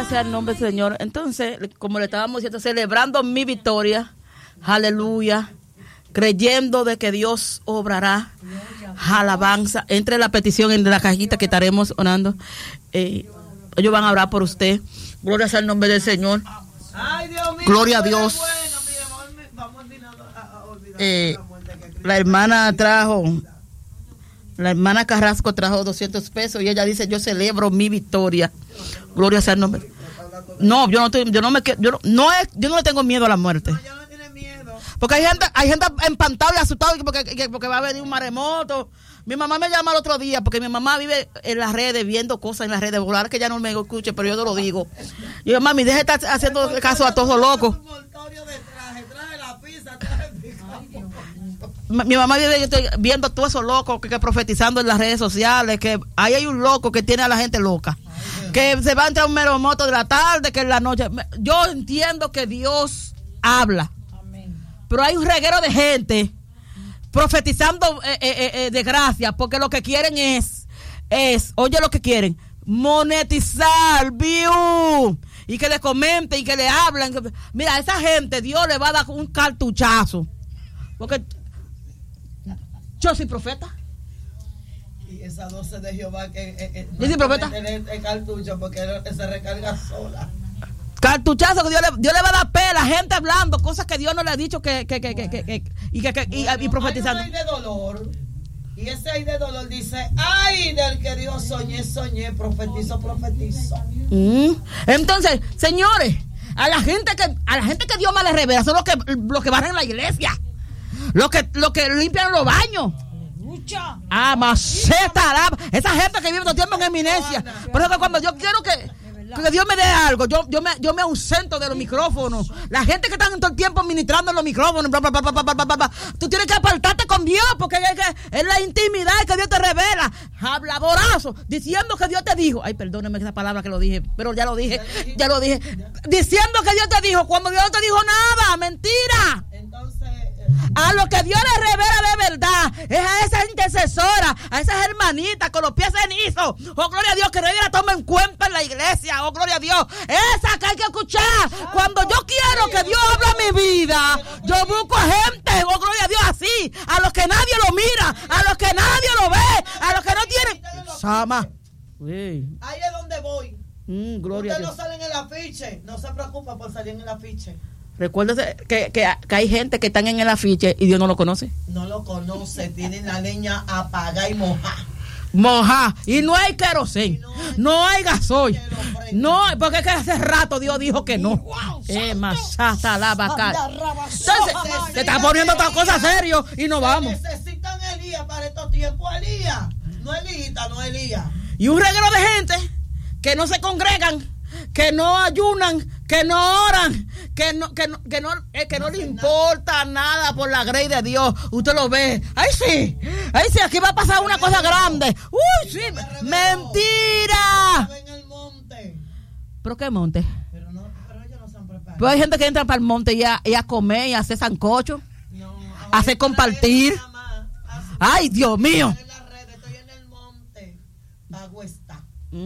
Gloria sea el nombre del Señor. Entonces, como le estábamos diciendo, celebrando mi victoria, aleluya, creyendo de que Dios obrará, alabanza. Entre la petición en la cajita que estaremos orando. Ellos van a orar por usted. Gloria sea el nombre del Señor. Ay, Dios mío, gloria a Dios. La hermana Carrasco trajo 200 pesos y ella dice, yo celebro mi victoria. Gloria sea el nombre. No, yo no le tengo miedo a la muerte. No, yo no tiene miedo. Porque hay gente empantada y asustada porque va a venir un maremoto. Mi mamá me llama el otro día porque mi mamá vive en las redes viendo cosas en las redes. Volar que ya no me escuche, pero yo no lo digo. Y yo, mami, deje de estar haciendo caso a todos locos. Mi mamá vive viendo a todos esos locos que profetizando en las redes sociales, que ahí hay un loco que tiene a la gente loca, que se va a entrar un meromoto de la tarde, que en la noche. Yo entiendo que Dios habla, pero hay un reguero de gente profetizando de gracia, porque lo que quieren es, oye lo que quieren, monetizar, view, y que le comenten y que le hablan. Mira, a esa gente Dios le va a dar un cartuchazo, porque yo soy profeta. Y esa 12 de Jehová que yo soy profeta. El cartucho porque se recarga sola. Cartuchazo que Dios le va a dar pe a la gente hablando cosas que Dios no le ha dicho y profetizando. Hay un ay de dolor. Y ese ay de dolor dice, ay del que Dios soñé, profetizo. Entonces, señores, a la gente que Dios más le revela son los que van en la iglesia. Los que limpian los baños. Maceta, esa gente que vive todo el tiempo en eminencia. Por eso que cuando yo quiero que Dios me dé algo, yo me ausento de los micrófonos. La gente que está todo el tiempo ministrando en los micrófonos, bla, bla, bla, bla, bla, bla, bla. Tú tienes que apartarte con Dios, porque es la intimidad que Dios te revela. Habladorazo, diciendo que Dios te dijo. Ay, perdóneme esa palabra que lo dije, pero ya lo dije. Diciendo que Dios te dijo, cuando Dios no te dijo nada, mentira. Entonces, a lo que Dios le revela de verdad es a esa intercesora, a esas hermanitas con los pies cenizos. Oh, gloria a Dios, que nadie la tome en cuenta en la iglesia. Oh, gloria a Dios. Esa que hay que escuchar. Cuando yo quiero que Dios hable a mi vida, yo busco gente, oh, gloria a Dios, así. A los que nadie lo mira, a los que nadie lo ve, a los que no tienen. Sama. Ahí es donde voy. Gloria a Dios. Usted no sale en el afiche. No se preocupa por salir en el afiche. Recuérdese que hay gente que están en el afiche y Dios no lo conoce. No lo conoce, tienen la leña apagada y moja. Y no hay querosén, no hay gasoil. No, porque es que hace rato Dios dijo que no. Masata la vaca. Entonces, te está poniendo otra cosa serio y no vamos. Necesitan Elías para estos tiempos, Elías. No Elías. Y un reguero de gente que no se congregan, que no ayunan, que no oran, que no le importa nada por la gracia de Dios. Usted lo ve. Ay sí, aquí va a pasar una cosa grande. Uy, sí, mentira. ¿Pero qué monte? Pero ellos no se han preparado. Pero hay gente que entra para el monte y a comer y a hacer sancocho, a hacer compartir. Ay, Dios mío. Estoy en el monte. Pago está.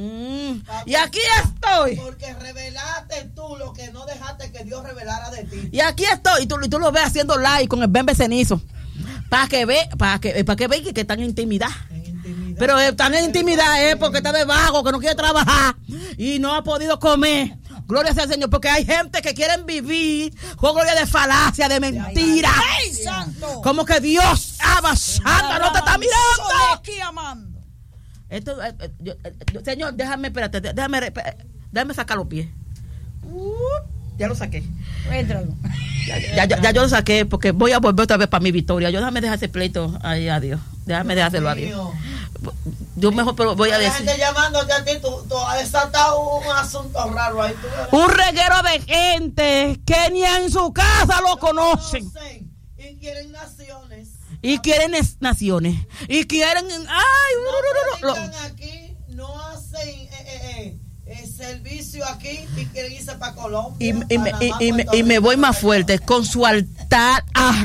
Y aquí estoy. Porque revelaste tú lo que no dejaste que Dios revelara de ti. Y aquí estoy. Y tú lo ves haciendo like con el bembe cenizo. Para que vean que están en intimidad. Pero están en intimidad porque está de vago, que no quiere trabajar y no ha podido comer. Gloria sea al Señor, porque hay gente que quieren vivir con gloria de falacia, de mentira. ¡Ay, santo! Como que Dios, Santa, no te está mirando. Aquí amando. Esto, Señor, déjame sacar los pies. Ya lo saqué. Ya yo lo saqué porque voy a volver otra vez para mi victoria. Déjame dejar ese pleito ahí a Dios. Déjame dejárselo a Dios. Yo mejor pero voy a decir. Llamándote a ti, tú has desatado un asunto raro ahí. Un reguero de gente que ni en su casa lo conocen. Y quieren naciones. Y quieren naciones. Y quieren. No aquí, no hacen servicio aquí y quieren irse para Colombia. Y me voy más fuerte, con su altar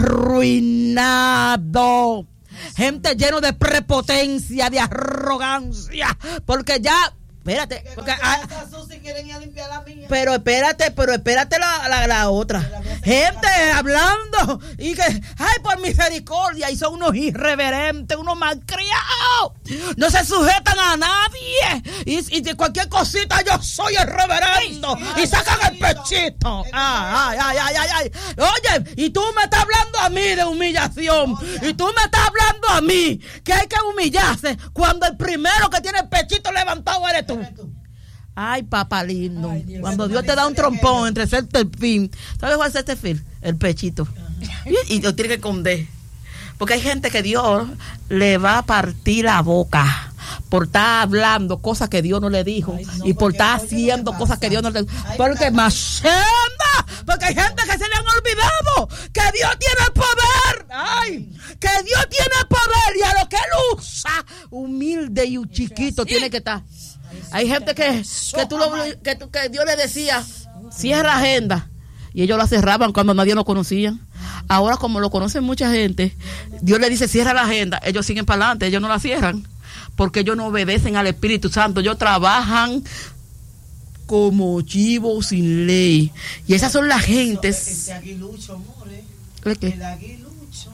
arruinado. Gente lleno de prepotencia, de arrogancia. Porque ya. Espérate. Porque quieren ir a limpiar la mía. Pero espérate la otra. Gente hablando y que, ay, por misericordia, y son unos irreverentes, unos malcriados. No se sujetan a nadie. Y de cualquier cosita, yo soy el reverendo. Y sacan el pechito. Ay. Oye, y tú me estás hablando a mí de humillación. Y tú me estás hablando a mí que hay que humillarse cuando el primero que tiene el pechito levantado eres tú. Ay, papá lindo. Ay, cuando Dios te da un trompón entre ser fin, ¿sabes cuál es este fin? El pechito. Y lo tiene que esconder. Porque hay gente que Dios le va a partir la boca por estar hablando cosas que Dios no le dijo. Ay, no, y por estar haciendo cosas que Dios no le dijo. Porque machenda. Porque hay gente que se le han olvidado que Dios tiene el poder. Ay, que Dios tiene el poder. Y a lo que Él usa, humilde y chiquito, tiene que estar. Hay gente que Dios le decía, cierra agenda. Y ellos la cerraban cuando nadie lo conocía. Ahora, como lo conocen mucha gente, Dios le dice, cierra la agenda. Ellos siguen para adelante, ellos no la cierran. Porque ellos no obedecen al Espíritu Santo. Ellos trabajan como chivos sin ley. Y esas son las gentes. Ese aguilucho, more. ¿Qué? El aguilucho.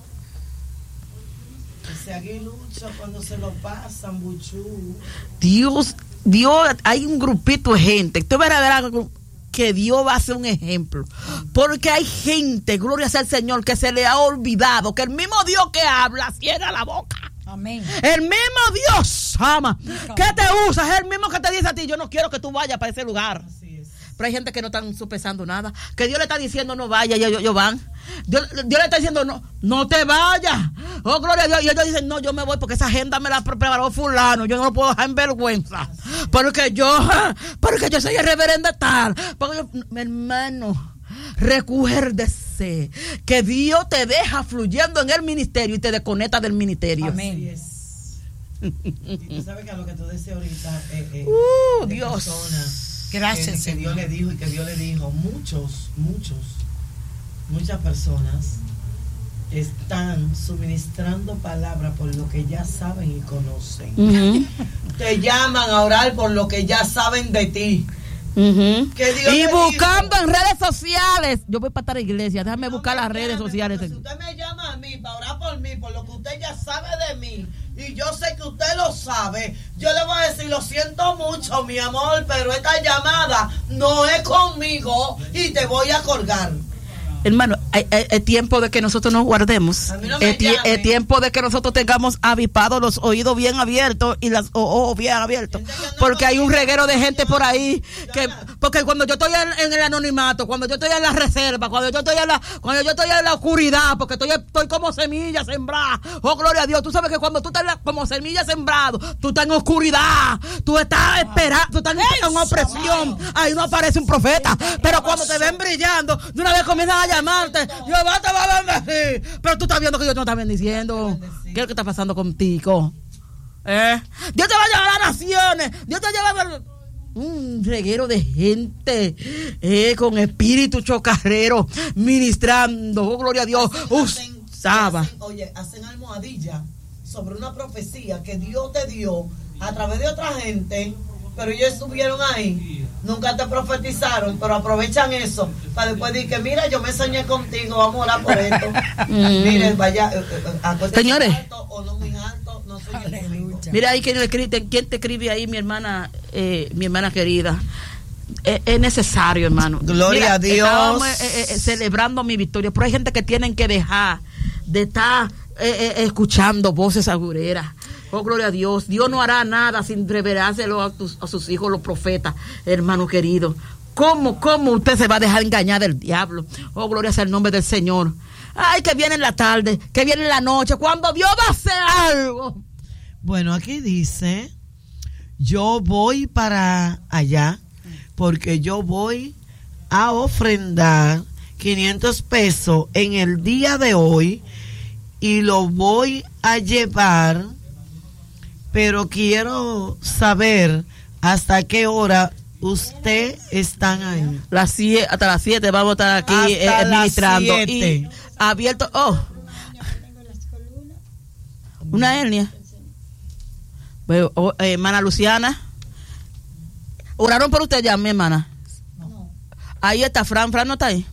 Ese aguilucho cuando se lo pasan, buchú. Dios, hay un grupito de gente. Tú verás que Dios va a ser un ejemplo. Porque hay gente, gloria sea al Señor, que se le ha olvidado que el mismo Dios que habla cierra la boca. Amén. El mismo Dios ama, que te usa, es el mismo que te dice a ti, yo no quiero que tú vayas para ese lugar. Así es. Pero hay gente que no están sopesando nada, que Dios le está diciendo no vaya, y ellos van. Dios le está diciendo no te vayas. Oh, gloria a Dios. Y ellos dicen, no, yo me voy porque esa agenda me la preparó fulano, yo no lo puedo dejar en vergüenza. Porque yo soy el reverendo tal. Mi hermano, recuérdese que Dios te deja fluyendo en el ministerio y te desconecta del ministerio. Amén. Y tú sabes que a lo que tú decías ahorita, Dios. Gracias, que Dios le dijo y que Dios le dijo, muchas personas están suministrando palabras por lo que ya saben y conocen. Uh-huh. Te llaman a orar por lo que ya saben de ti. Uh-huh. Que Dios y buscando dijo, en redes sociales. Yo voy para estar a la iglesia, déjame buscar las redes sociales. Si usted me llama a mí para orar por mí, por lo que usted ya sabe de mí, y yo sé que usted lo sabe, yo le voy a decir, lo siento mucho, mi amor, pero esta llamada no es conmigo y te voy a colgar. Hermano, es tiempo de que nosotros nos guardemos. Es tiempo de que nosotros tengamos avispados los oídos bien abiertos y los ojos bien abiertos. Porque hay un reguero de gente por ahí. Porque cuando yo estoy en el anonimato, cuando yo estoy en la reserva, cuando yo estoy en la oscuridad, porque estoy como semilla sembrada. Oh, gloria a Dios. Tú sabes que cuando tú estás como semilla sembrado, tú estás en oscuridad. Tú estás esperando, tú estás en opresión. Ahí no aparece un profeta. Pero cuando te ven brillando, de una vez comienzan a llamarte, Jehová te va a bendecir. Pero tú estás viendo que Dios te está bendiciendo. ¿Qué es lo que está pasando contigo? Dios te va a llevar a las naciones. Dios te va a llevar un reguero de gente con espíritu chocarrero ministrando. Oh, gloria a Dios. Hacen almohadilla sobre una profecía que Dios te dio a través de otra gente, pero ellos estuvieron ahí, nunca te profetizaron, pero aprovechan eso para después decir que mira, yo me soñé contigo, vamos a orar por esto. Miren, vaya, señores, alto o no muy alto, no soy conmigo. Mira ahí quién te escribe ahí, mi hermana querida. Es necesario, hermano. Gloria a Dios. Estábamos celebrando mi victoria, pero hay gente que tienen que dejar de estar escuchando voces agureras. Oh, gloria a Dios. Dios no hará nada sin revelárselo a sus hijos, los profetas, hermano querido. ¿Cómo usted se va a dejar engañar del diablo? Oh, gloria sea el nombre del Señor. Ay, que viene en la tarde, que viene en la noche, cuando Dios va a hacer algo. Bueno, aquí dice, yo voy para allá porque yo voy a ofrendar 500 pesos en el día de hoy y lo voy a llevar, pero quiero saber hasta qué hora usted están ahí. Hasta las 7 vamos a estar aquí administrando y abierto. Una hernia. Bueno, hermana Luciana, ¿Oraron por usted ya, mi hermana? No. Ahí está Fran no está ahí.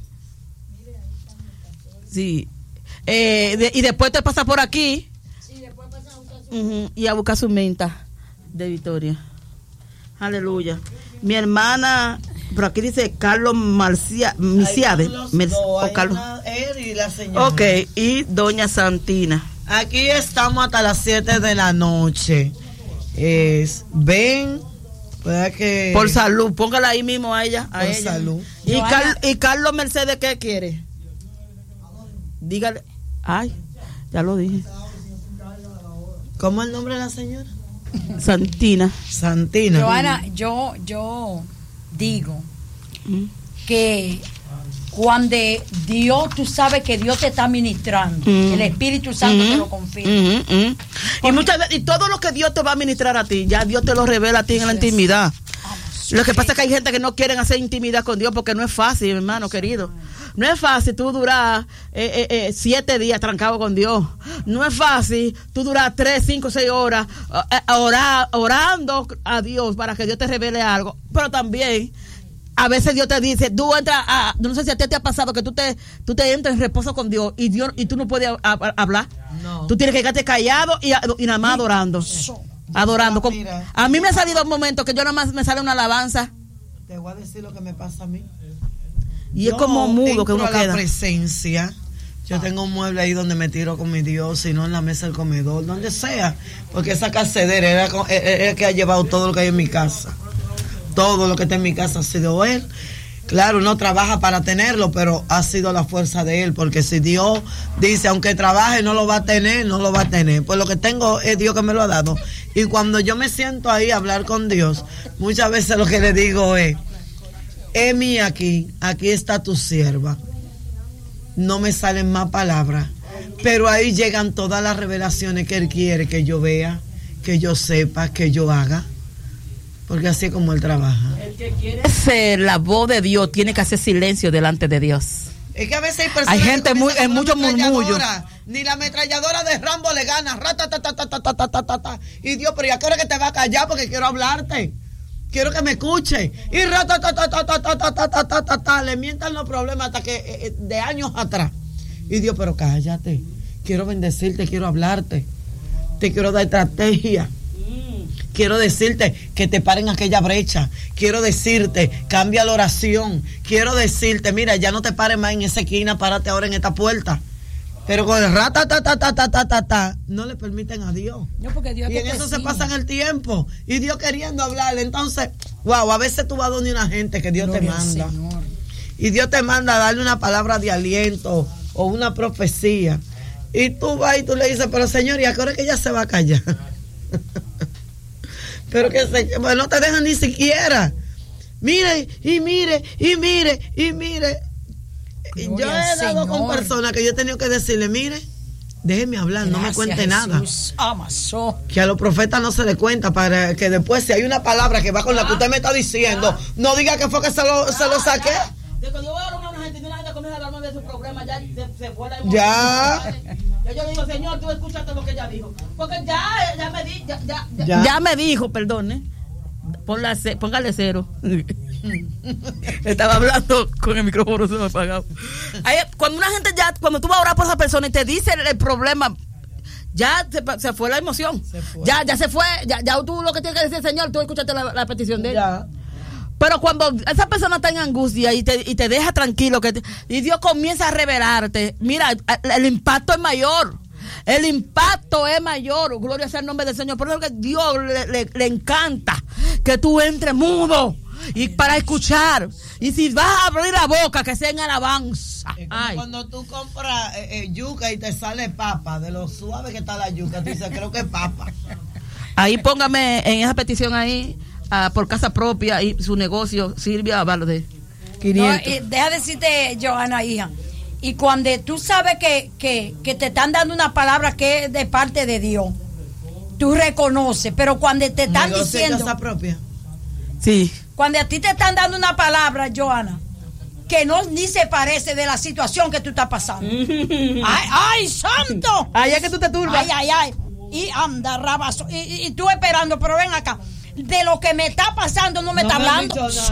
Sí. Y después te pasa por aquí. Sí, después pasa a buscar y a buscar su menta de Victoria. Aleluya. Mi hermana, por aquí dice Carlos Misiade. Carlos. Él y la señora. Ok, y doña Santina. Aquí estamos hasta las 7 de la noche. Ven, pueda que... Por salud, póngala ahí mismo a ella. Por salud. ¿Y Carlos Mercedes qué quiere? Dígale. Ay, ya lo dije. ¿Cómo es el nombre de la señora? Santina. Johanna, yo digo que cuando Dios, tú sabes que Dios te está ministrando, el Espíritu Santo te lo confirma. Y todo lo que Dios te va a ministrar a ti, ya Dios te lo revela a ti en la intimidad. Lo que pasa es que hay gente que no quieren hacer intimidad con Dios porque no es fácil, hermano querido. No es fácil tú durar 7 días trancado con Dios. No es fácil tú durar 3, 5, 6 horas orando a Dios para que Dios te revele algo. Pero también a veces Dios te dice, tú entras no sé si a ti te ha pasado que tú te entras en reposo con Dios y tú no puedes hablar. No. Tú tienes que quedarte callado y nada más adorando. Adorando. A mí me ha salido un momento que yo nada más me sale una alabanza. Te voy a decir lo que me pasa a mí. Y yo es como mudo que uno queda. La presencia. Yo tengo un mueble ahí donde me tiro con mi Dios, si no en la mesa del comedor, donde sea. Porque esa carcedera era el que ha llevado todo lo que hay en mi casa. Todo lo que está en mi casa ha sido Él. Claro, uno trabaja para tenerlo, pero ha sido la fuerza de Él, porque si Dios dice, aunque trabaje, no lo va a tener, no lo va a tener. Pues lo que tengo es Dios que me lo ha dado. Y cuando yo me siento ahí a hablar con Dios, muchas veces lo que le digo es, Emi, aquí está tu sierva. No me salen más palabras, pero ahí llegan todas las revelaciones que Él quiere que yo vea, que yo sepa, que yo haga. Porque así es como Él trabaja. El que quiere ser la voz de Dios tiene que hacer silencio delante de Dios. Es que a veces hay personas hay gente en muchos murmullos. Ni la ametralladora de Rambo le gana. Y Dios, pero ¿y a qué hora que te va a callar? Porque quiero hablarte. Quiero que me escuche. Y le mientan los problemas hasta que de años atrás. Y Dios, pero cállate. Quiero bendecirte, quiero hablarte. Te quiero dar estrategia. Quiero decirte que te paren aquella brecha. Quiero decirte, cambia la oración. Quiero decirte, mira, ya no te pares más en esa esquina, párate ahora en esta puerta. Pero con el no le permiten a Dios. No, porque Dios y en eso se pasan el tiempo. Y Dios queriendo hablarle. Entonces, wow, a veces tú vas donde una gente que Dios Gloria te manda. Y Dios te manda a darle una palabra de aliento o una profecía. Y tú vas y tú le dices, pero Señor, ¿y a qué hora que ella se va a callar? Pero que no te dejan ni siquiera. Mire, y mire, y mire, y mire. Gloria yo he dado Señor. Con personas que yo he tenido que decirle, mire, déjeme hablar, gracias, no me cuente Jesús. Nada. Amasó. Que a los profetas no se le cuenta para que después, si hay una palabra que va con la que usted me está diciendo, no diga que fue que se lo saqué. Cuando yo voy a hablar con una gente y una gente comienza a hablar de su programa, ya se fue la emoción. Ya. Yo digo, Señor, tú escuchaste lo que ella dijo. Porque ya me dijo, perdone. Póngale 0. Estaba hablando con el micrófono, se me ha apagado. Cuando una gente cuando tú vas a orar por esa persona y te dice el problema, ya se fue la emoción. Ya se fue. Ya tú lo que tienes que decir, Señor, tú escuchaste la petición de ella. Pero cuando esa persona está en angustia y te deja tranquilo, y Dios comienza a revelarte, mira, el impacto es mayor. El impacto es mayor. Gloria sea el nombre del Señor. Por eso que Dios le encanta que tú entres mudo y para escuchar. Y si vas a abrir la boca, que sea en alabanza. Es como cuando tú compras yuca y te sale papa, de lo suave que está la yuca, tú dices, creo que es papa. Ahí póngame en esa petición ahí. Por casa propia y su negocio, Silvia Valde 500. No, deja decirte, Johanna, hija, y cuando tú sabes que te están dando una palabra que es de parte de Dios, tú reconoces, pero cuando te están diciendo casa propia. Sí. Cuando a ti te están dando una palabra, Johanna, que no ni se parece de la situación que tú estás pasando. ¡Ay, santo! Ay, es que tú te turbas. Ay. Y anda, rabazo. Y tú esperando, pero ven acá. de lo que me está pasando no me está hablando.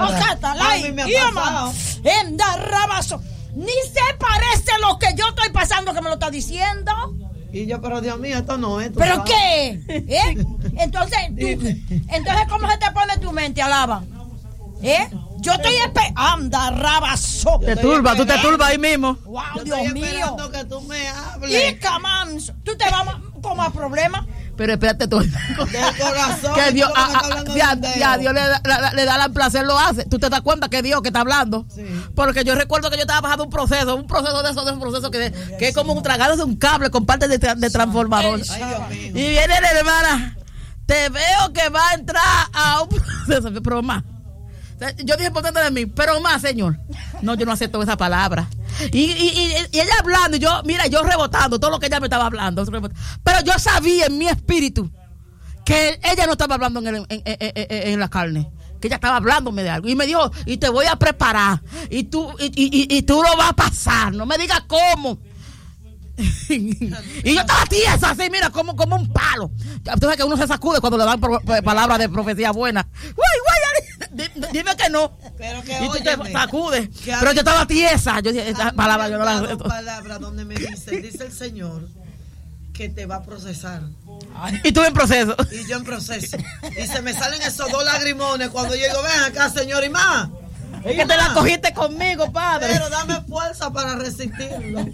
Ni se parece lo que yo estoy pasando que me lo está diciendo. Y yo, pero Dios mío, esto no es. ¿Pero qué? Entonces, ¿cómo se te pone tu mente, Alaba? Yo estoy esperando, rabazo. Tú te turbas ahí mismo. Wow, Dios mío. Que tú me hables. Y camams, tú te vas con más problemas. Pero espérate tú. Del corazón. Que Dios, Dios le da el placer, lo hace. ¿Tú te das cuenta que Dios que está hablando? Sí. Porque yo recuerdo que yo estaba bajando un proceso de esos que es como un tragado de un cable con partes de transformador. Y viene la hermana, te veo que va a entrar a un proceso, pero más. Yo dije por dentro de mí, pero más, señor. No, yo no acepto esa palabra. Y ella hablando, y yo rebotando todo lo que ella me estaba hablando. Pero yo sabía en mi espíritu que ella no estaba hablando en la carne, que ella estaba hablándome de algo. Y me dijo, y te voy a preparar, y tú lo vas a pasar, no me digas cómo. Y yo estaba tiesa así, mira, como un palo. Entonces que uno se sacude cuando le dan palabras de profecía buena. Dime que no. Pero que y tú te sacudes. Pero yo estaba tiesa. Yo dije, esta palabra yo no la acepto. Palabra donde me dice el Señor que te va a procesar. Y tú en proceso. Y yo en proceso. Y se me salen esos 2 lagrimones cuando yo digo, ven acá, Señor, y más. Es que te la cogiste conmigo, padre. Pero dame fuerza para resistirlo.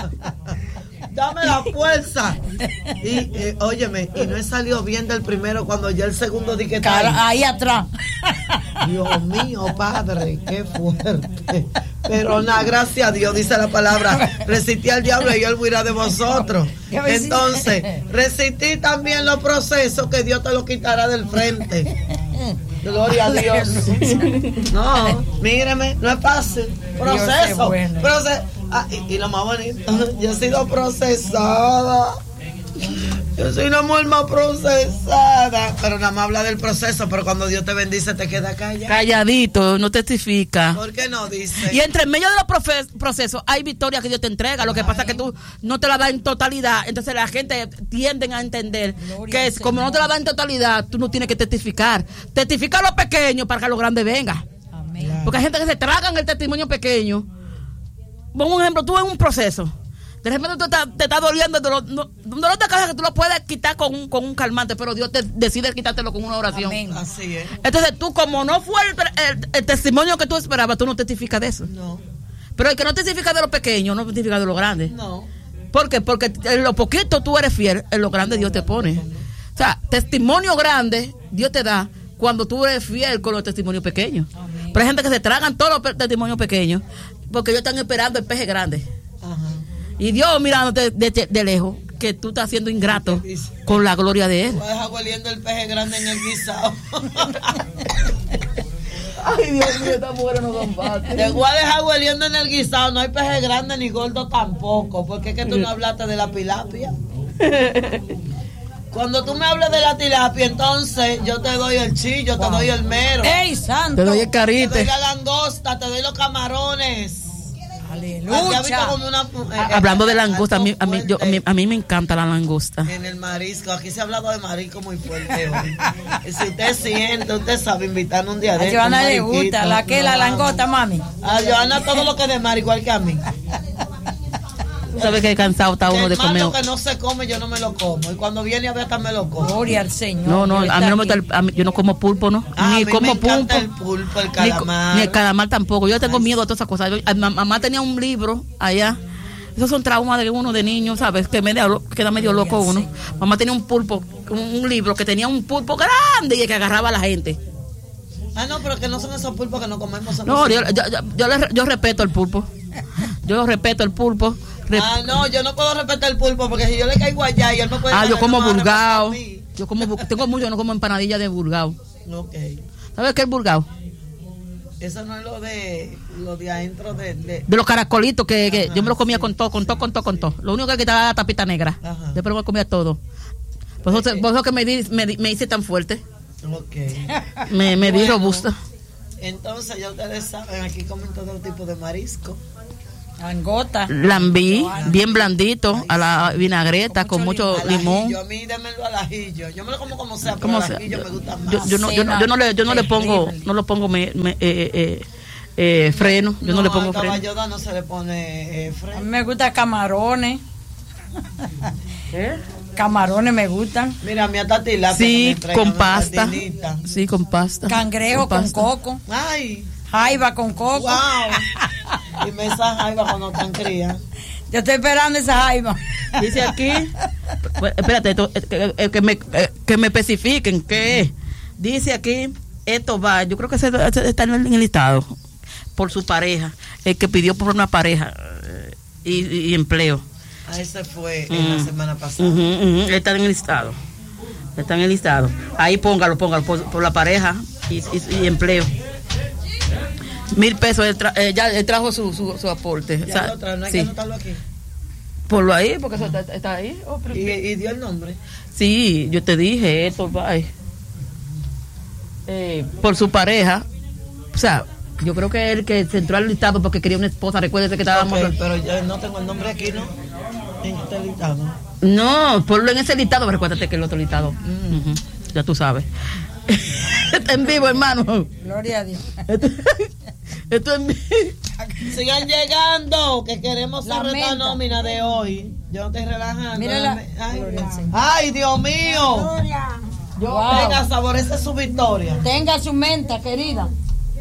Dame la fuerza. Y óyeme, y no he salido bien del primero cuando ya el segundo di que está ahí atrás. Dios mío, padre, qué fuerte. Pero nada, gracias a Dios, dice la palabra, resistí al diablo y él huirá de vosotros. Entonces, resistí también los procesos que Dios te lo quitará del frente. Gloria a Dios. No, míreme, no es fácil. Proceso. Y lo más bonito, yo he sido procesada. Yo soy una mujer más procesada. Pero nada más habla del proceso, pero cuando Dios te bendice te queda callado. Calladito, no testifica. ¿Por qué no dice? Y entre medio de los procesos hay victorias que Dios te entrega. Lo que pasa es que tú no te la das en totalidad. Entonces la gente tienden a entender que como no te la das en totalidad, tú no tienes que testificar. Testifica a los pequeños para que a los grandes venga. Amén. Porque hay gente que se tragan el testimonio pequeño. Por un ejemplo, tú en un proceso. De repente te está doliendo un dolor de cabeza que tú lo puedes quitar con un calmante, pero Dios te decide quitártelo con una oración. Amén. Así es. Entonces tú, como no fue el testimonio que tú esperabas, tú no testificas de eso. No. Pero el que no testifica de lo pequeño, no testifica de lo grande. No. ¿Por qué? Porque en lo poquito tú eres fiel, en lo grande Dios te pone. O sea, testimonio grande Dios te da cuando tú eres fiel con los testimonios pequeños. Amén. Pero hay gente que se tragan todos los testimonios pequeños porque ellos están esperando el peje grande. Ajá. Y Dios mirándote de lejos, que tú estás siendo ingrato con la gloria de Él. Voy a dejar hueliendo el peje grande en el guisado. Ay, Dios mío, esta mujer no comparte. Te voy a dejar hueliendo en el guisado. No hay peje grande ni gordo tampoco. Porque es que tú no hablaste de la tilapia. Cuando tú me hablas de la tilapia, entonces yo te doy el chillo, te doy el mero. ¡Ey, santo! Te doy el carite. Te doy la langosta, te doy los camarones. Aleluya. Hablando de langosta, a mí me encanta la langosta. En el marisco, aquí se ha hablado de marisco muy fuerte hoy. Y si usted siente, usted sabe invitarnos un día de a Johanna le gusta la langosta, mami. A Johanna todo lo que es de mar, igual que a mí. ¿Sabes qué cansado está uno de comer? Lo que no se come, yo no me lo como. Y cuando viene a ver, hasta me lo como. Gloria al Señor. No, a mí no me gusta yo no como pulpo, ¿no? Ni como pulpo. El pulpo, el calamar. Ni el calamar tampoco. Yo tengo miedo a todas esas cosas. Mamá tenía un libro allá. Esos son traumas de uno de niño, ¿sabes? Que queda medio loco uno. Mamá tenía un pulpo, un libro que tenía un pulpo grande y que agarraba a la gente. Ah, no, pero que no son esos pulpos que no comemos. No, yo respeto el pulpo. Yo respeto el pulpo. No, yo no puedo respetar el pulpo porque si yo le caigo allá y él no puede. Yo como burgao. Tengo mucho, no como empanadilla de burgao. Ok. ¿Sabes qué es burgao? Eso no es lo de adentro de los caracolitos que ajá, yo me lo comía con todo. Lo único que quitaba era la tapita negra. Ajá. Después me comía todo. Por eso que me hice tan fuerte. Ok. Me di robusta. Entonces ya ustedes saben, aquí comen todo tipo de marisco. Angota. Lambí, bien blandito, a la vinagreta, con mucho limón. A mí démelo al ajillo. Yo me lo como sea, pero ¿Cómo al sea? ajillo me gusta más. Yo no le pongo, freno. Yo no le pongo al freno. caballoda no se le pone A freno. mí me gustan camarones. Camarones me gustan. Mira, mi hasta tilapia que Sí, me entregan, con una pasta. sardinita. Sí, con pasta. Cangrejo con pasta. coco. Ay, Jaiba con coco. wow. Y me esa jaiba cuando están crías. Yo estoy esperando esa jaiba. Dice aquí, pues, espérate, que me especifiquen qué es. Dice aquí, esto va, yo creo que está en el listado, por su pareja, el que pidió por una pareja y empleo. Ah, ese fue en la semana pasada. Está en el listado. Está en el listado. Ahí póngalo por la pareja y empleo. 1,000 pesos, él trajo su aporte. Ya lo trae, no hay que anotarlo aquí. Ponlo ahí, porque eso está ahí. Oh, pero Y dio el nombre. sí, yo te dije, esto va. Por su pareja. O sea, yo creo que él que se entró al listado porque quería una esposa. Recuérdese que estábamos. Ok, pero yo no tengo el nombre aquí, ¿no? En este listado. No, ponlo en ese listado. Recuérdate que el otro listado. Ujú, ya tú sabes. Está en vivo, hermano. Gloria a Dios. Esto es Sigan llegando, que queremos La saber esta menta. nómina de hoy. Yo no estoy relajando. Mira la- Ay, Gloria al Señor. ay, Dios mío. Wow. Venga, saborece su victoria. Tenga su menta, querida.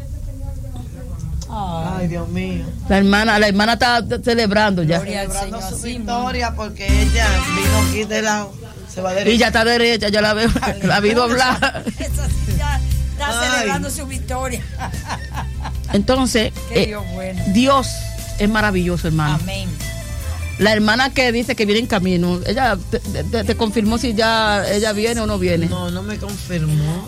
Ay, Ay, Dios mío. La hermana está celebrando ya. Gloria al Celebrando Señor, su sí, victoria porque ella vino aquí de lado. Se va a Y ya está derecha, ya la veo, la ha oído hablar. esa sí ya está Ay. celebrando su victoria. Entonces, Qué Dios bueno. Dios es maravilloso, hermano. Amén. La hermana que dice que viene en camino, ella te confirmó si ya ella viene o no viene. No, no me confirmó.